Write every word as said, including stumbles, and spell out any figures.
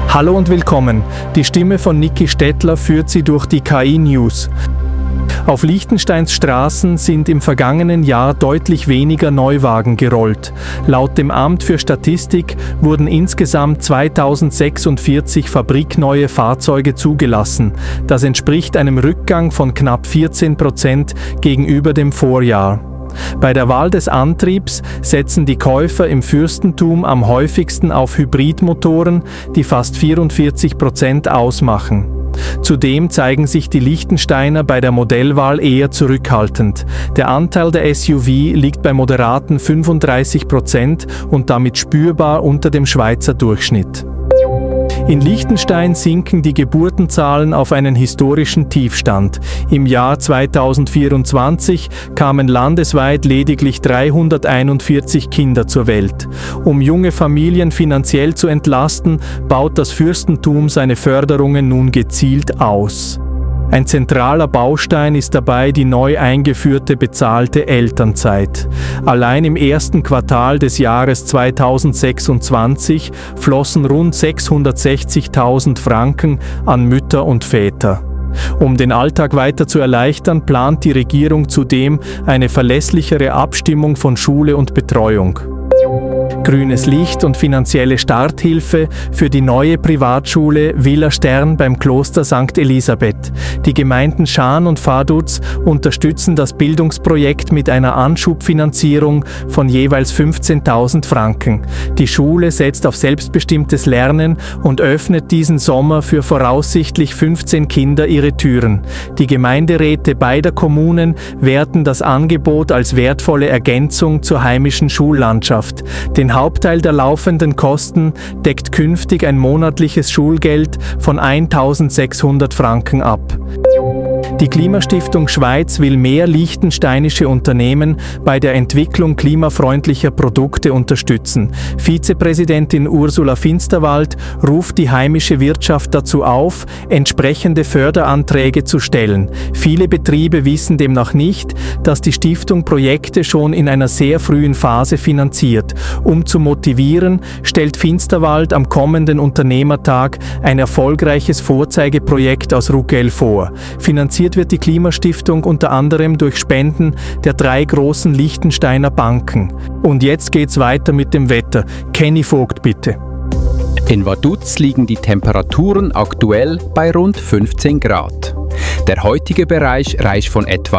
Hallo und willkommen. Die Stimme von Niki Stettler führt Sie durch die K I-News. Auf Liechtensteins Straßen sind im vergangenen Jahr deutlich weniger Neuwagen gerollt. Laut dem Amt für Statistik wurden insgesamt zweitausendsechsundvierzig fabrikneue Fahrzeuge zugelassen. Das entspricht einem Rückgang von knapp vierzehn Prozent gegenüber dem Vorjahr. Bei der Wahl des Antriebs setzen die Käufer im Fürstentum am häufigsten auf Hybridmotoren, die fast vierundvierzig Prozent ausmachen. Zudem zeigen sich die Liechtensteiner bei der Modellwahl eher zurückhaltend. Der Anteil der S U V liegt bei moderaten fünfunddreißig Prozent und damit spürbar unter dem Schweizer Durchschnitt. In Liechtenstein sinken die Geburtenzahlen auf einen historischen Tiefstand. Im Jahr zweitausendvierundzwanzig kamen landesweit lediglich dreihunderteinundvierzig Kinder zur Welt. Um junge Familien finanziell zu entlasten, baut das Fürstentum seine Förderungen nun gezielt aus. Ein zentraler Baustein ist dabei die neu eingeführte bezahlte Elternzeit. Allein im ersten Quartal des Jahres zweitausendsechsundzwanzig flossen rund sechshundertsechzigtausend Franken an Mütter und Väter. Um den Alltag weiter zu erleichtern, plant die Regierung zudem eine verlässlichere Abstimmung von Schule und Betreuung. Grünes Licht und finanzielle Starthilfe für die neue Privatschule Villa Stern beim Kloster Sankt Elisabeth. Die Gemeinden Schaan und Vaduz unterstützen das Bildungsprojekt mit einer Anschubfinanzierung von jeweils fünfzehntausend Franken. Die Schule setzt auf selbstbestimmtes Lernen und öffnet diesen Sommer für voraussichtlich fünfzehn Kinder ihre Türen. Die Gemeinderäte beider Kommunen werten das Angebot als wertvolle Ergänzung zur heimischen Schullandschaft. Den Hauptteil der laufenden Kosten deckt künftig ein monatliches Schulgeld von eintausendsechshundert Franken ab. Die Klimastiftung Schweiz will mehr liechtensteinische Unternehmen bei der Entwicklung klimafreundlicher Produkte unterstützen. Vizepräsidentin Ursula Finsterwald ruft die heimische Wirtschaft dazu auf, entsprechende Förderanträge zu stellen. Viele Betriebe wissen demnach nicht, dass die Stiftung Projekte schon in einer sehr frühen Phase finanziert. Um zu motivieren, stellt Finsterwald am kommenden Unternehmertag ein erfolgreiches Vorzeigeprojekt aus Rugel vor. Finanziert wird die Klimastiftung unter anderem durch Spenden der drei großen Liechtensteiner Banken. Und jetzt geht's weiter mit dem Wetter. Kenny Vogt, bitte. In Vaduz liegen die Temperaturen aktuell bei rund fünfzehn Grad. Der heutige Bereich reicht von etwa